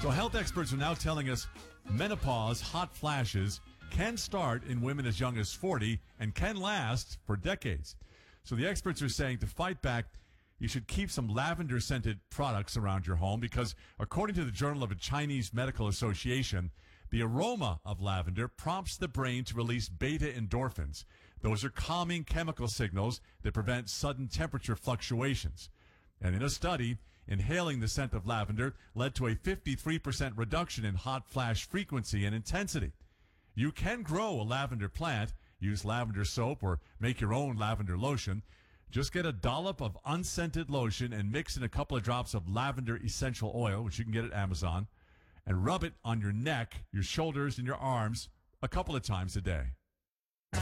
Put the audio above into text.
So health experts are now telling us menopause, hot flashes, can start in women as young as 40 and can last for decades. So the experts are saying to fight back, you should keep some lavender-scented products around your home because, according to the Journal of the Chinese Medical Association, the aroma of lavender prompts the brain to release beta endorphins. Those are calming chemical signals that prevent sudden temperature fluctuations. And in a study, inhaling the scent of lavender led to a 53% reduction in hot flash frequency and intensity. You can grow a lavender plant, use lavender soap, or make your own lavender lotion. Just get a dollop of unscented lotion and mix in a couple of drops of lavender essential oil, which you can get at Amazon, and rub it on your neck, your shoulders, and your arms a couple of times a day.